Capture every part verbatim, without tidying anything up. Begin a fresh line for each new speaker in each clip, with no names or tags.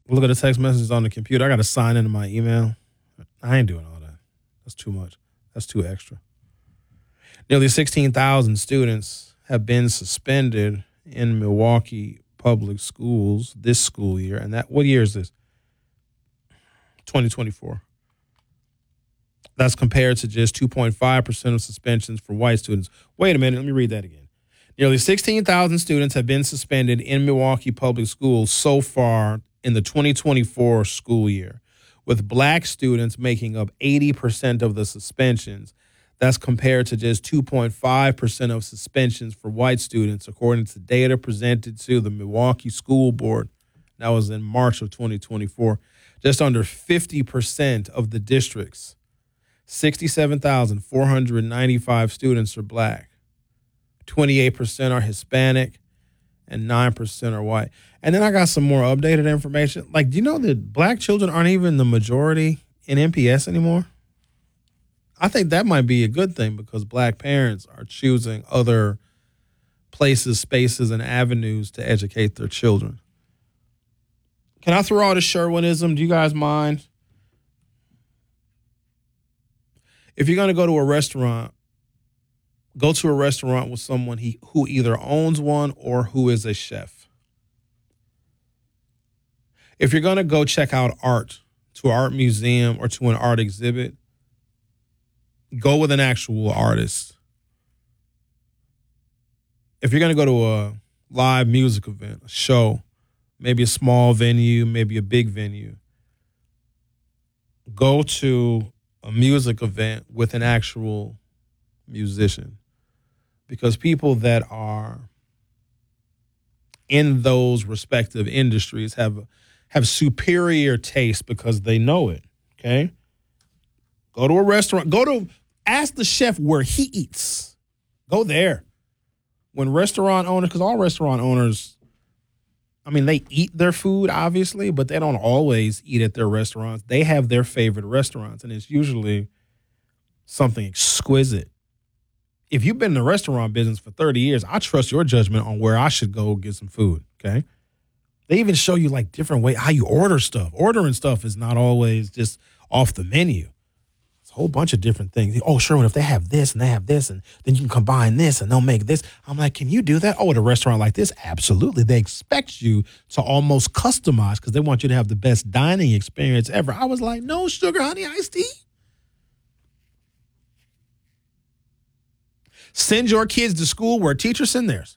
Look at the text messages on the computer. I got to sign into my email. I ain't doing all that. That's too much. That's too extra. Nearly sixteen thousand students have been suspended in Milwaukee public schools this school year. And that, what year is this? twenty twenty-four. That's compared to just two point five percent of suspensions for white students. Wait a minute. Let me read that again. Nearly sixteen thousand students have been suspended in Milwaukee public schools so far in the twenty twenty-four school year, with black students making up eighty percent of the suspensions. That's compared to just two point five percent of suspensions for white students, according to data presented to the Milwaukee School Board. That was in March of twenty twenty-four. Just under fifty percent of the district's sixty-seven thousand four hundred ninety-five students are black. twenty-eight percent are Hispanic, and nine percent are white. And then I got some more updated information. Like, do you know that black children aren't even the majority in M P S anymore? I think that might be a good thing because black parents are choosing other places, spaces, and avenues to educate their children. Can I throw out a Sherwinism? Do you guys mind? If you're going to go to a restaurant, go to a restaurant with someone he, who either owns one or who is a chef. If you're going to go check out art, to an art museum or to an art exhibit, go with an actual artist. If you're going to go to a live music event, a show, maybe a small venue, maybe a big venue, go to a music event with an actual musician. Because people that are in those respective industries have have superior taste because they know it, okay? Go to a restaurant. Go to, ask the chef where he eats. Go there. When restaurant owners, because all restaurant owners, I mean, they eat their food, obviously, but they don't always eat at their restaurants. They have their favorite restaurants, and it's usually something exquisite. If you've been in the restaurant business for thirty years, I trust your judgment on where I should go get some food, okay? They even show you, like, different ways, how you order stuff. Ordering stuff is not always just off the menu. It's a whole bunch of different things. Oh, sure, if they have this and they have this, and then you can combine this and they'll make this. I'm like, can you do that? Oh, at a restaurant like this? Absolutely. They expect you to almost customize because they want you to have the best dining experience ever. I was like, no sugar, honey, iced tea. Send your kids to school where teachers send theirs.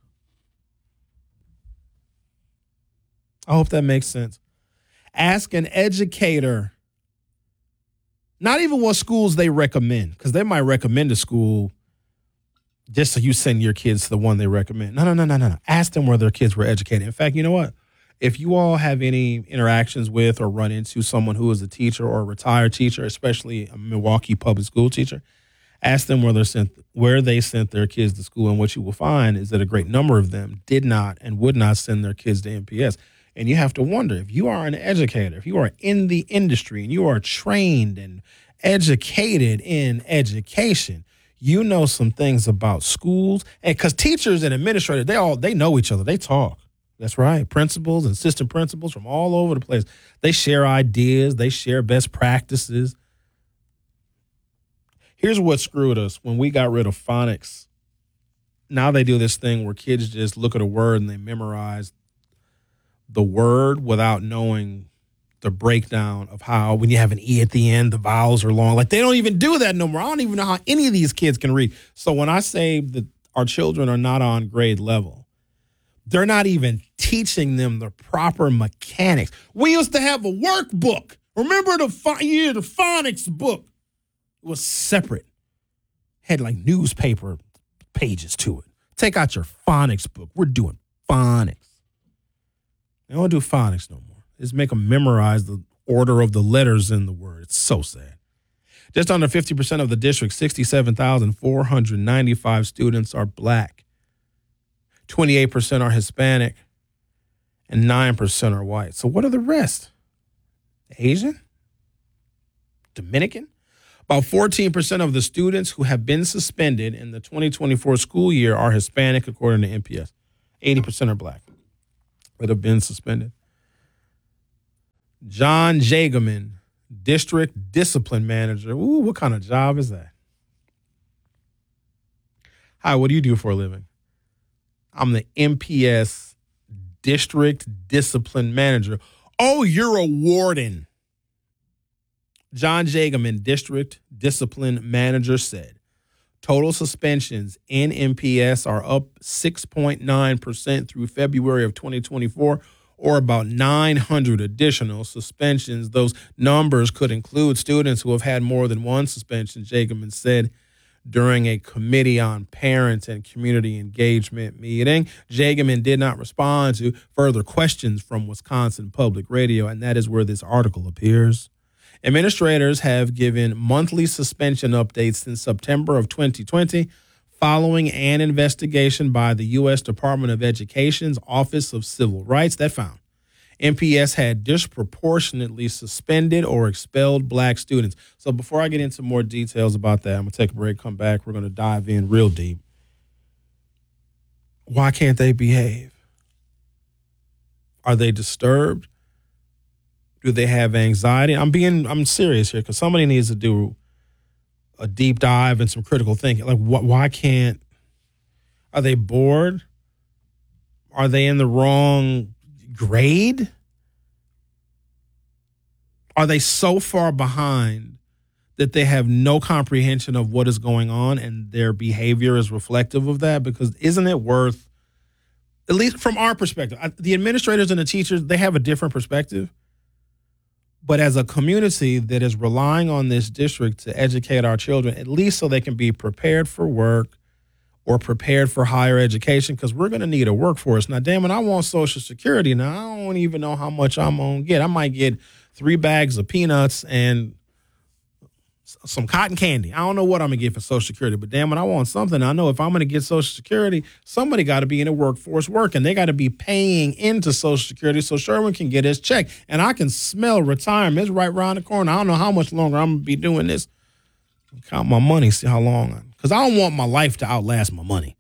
I hope that makes sense. Ask an educator, not even what schools they recommend, because they might recommend a school just so you send your kids to the one they recommend. No, no, no, no, no. Ask them where their kids were educated. In fact, you know what? If you all have any interactions with or run into someone who is a teacher or a retired teacher, especially a Milwaukee public school teacher, ask them where they sent where they sent their kids to school. And what you will find is that a great number of them did not and would not send their kids to M P S. And you have to wonder, if you are an educator, if you are in the industry and you are trained and educated in education, you know some things about schools. And because teachers and administrators, they all they know each other. They talk. That's right. Principals and assistant principals from all over the place. They share ideas. They share best practices. Here's what screwed us when we got rid of phonics. Now they do this thing where kids just look at a word and they memorize the word without knowing the breakdown of how, when you have an E at the end, the vowels are long. Like, they don't even do that no more. I don't even know how any of these kids can read. So when I say that our children are not on grade level, they're not even teaching them the proper mechanics. We used to have a workbook. Remember the ph- yeah, the phonics book? It was separate. Had like newspaper pages to it. Take out your phonics book. We're doing phonics. They don't do phonics no more. Just make them memorize the order of the letters in the word. It's so sad. Just under fifty percent of the district, sixty-seven thousand four hundred ninety-five students are black. twenty-eight percent are Hispanic, and nine percent are white. So what are the rest? Asian? Dominican? About fourteen percent of the students who have been suspended in the twenty twenty-four school year are Hispanic, according to M P S. eighty percent are black that have been suspended. John Jagerman, District Discipline Manager. Ooh, what kind of job is that? Hi, what do you do for a living? I'm the M P S District Discipline Manager. Oh, you're a warden. John Jagerman, District Discipline Manager, said total suspensions in M P S are up six point nine percent through February of twenty twenty-four, or about nine hundred additional suspensions. Those numbers could include students who have had more than one suspension, Jagerman said during a Committee on Parent and Community Engagement meeting. Jagerman did not respond to further questions from Wisconsin Public Radio, and that is where this article appears. Administrators have given monthly suspension updates since September of twenty twenty, following an investigation by the U S Department of Education's Office of Civil Rights that found M P S had disproportionately suspended or expelled black students. So before I get into more details about that, I'm going to take a break, come back. We're going to dive in real deep. Why can't they behave? Are they disturbed? Do they have anxiety? I'm being, I'm serious here because somebody needs to do a deep dive and some critical thinking. Like, wh- why can't, are they bored? Are they in the wrong grade? Are they so far behind that they have no comprehension of what is going on and their behavior is reflective of that? Because isn't it worth, at least from our perspective, the administrators and the teachers, they have a different perspective. But as a community that is relying on this district to educate our children, at least so they can be prepared for work or prepared for higher education, because we're going to need a workforce. Now, damn it, I want Social Security. Now, I don't even know how much I'm going to get. I might get three bags of peanuts and some cotton candy. I don't know what I'm going to get for Social Security, but damn it, I want something. I know if I'm going to get Social Security, somebody got to be in the workforce working. They got to be paying into Social Security so Sherwin can get his check. And I can smell retirement. It's right around the corner. I don't know how much longer I'm going to be doing this. Count my money, see how long. Because I don't want my life to outlast my money.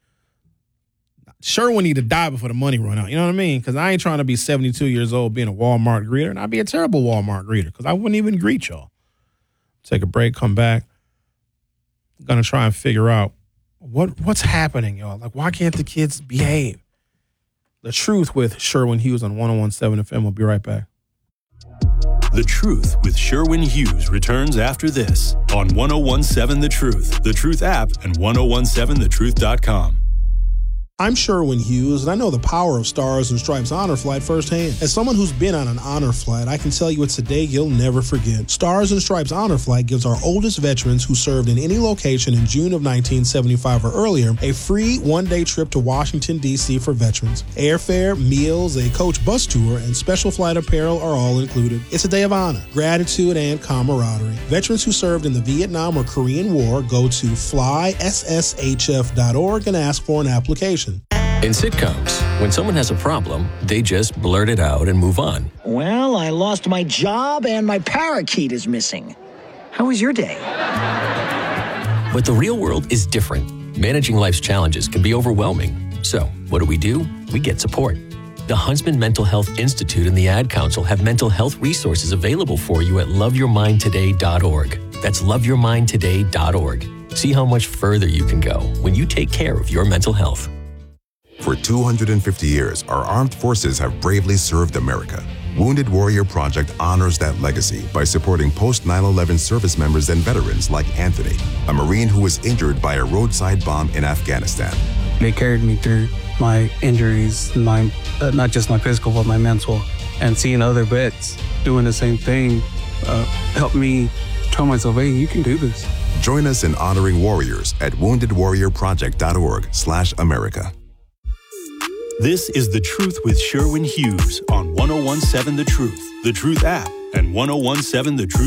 Sherwin need to die before the money run out. You know what I mean? Because I ain't trying to be seventy-two years old being a Walmart greeter, and I'd be a terrible Walmart greeter because I wouldn't even greet y'all. Take a break, come back. I'm going to try and figure out what what's happening, y'all. Like, why can't the kids behave? The Truth with Sherwin Hughes on one oh one point seven F M. We'll be right back.
The Truth with Sherwin Hughes returns after this on one oh one point seven The Truth, The Truth app, and ten seventeen the truth dot com.
I'm Sherwin Hughes, and I know the power of Stars and Stripes Honor Flight firsthand. As someone who's been on an honor flight, I can tell you it's a day you'll never forget. Stars and Stripes Honor Flight gives our oldest veterans who served in any location in June of nineteen seventy-five or earlier a free one-day trip to Washington, D C for veterans. Airfare, meals, a coach bus tour, and special flight apparel are all included. It's a day of honor, gratitude, and camaraderie. Veterans who served in the Vietnam or Korean War go to fly s s h f dot org and ask for an application.
In sitcoms, when someone has a problem, they just blurt it out and move on.
Well, I lost my job and my parakeet is missing. How was your day?
But the real world is different. Managing life's challenges can be overwhelming. So, what do we do? We get support. The Huntsman Mental Health Institute and the Ad Council have mental health resources available for you at love your mind today dot org. That's love your mind today dot org. See how much further you can go when you take care of your mental health.
For two hundred fifty years, our armed forces have bravely served America. Wounded Warrior Project honors that legacy by supporting post nine eleven service members and veterans like Anthony, a Marine who was injured by a roadside bomb in Afghanistan.
They carried me through my injuries, my uh, not just my physical, but my mental. And seeing other vets doing the same thing uh, helped me tell myself, hey, you can do this.
Join us in honoring warriors at wounded warrior project dot org slash America.
This is The Truth with Sherwin Hughes on ten seventeen The Truth, The Truth app, and ten seventeen the truth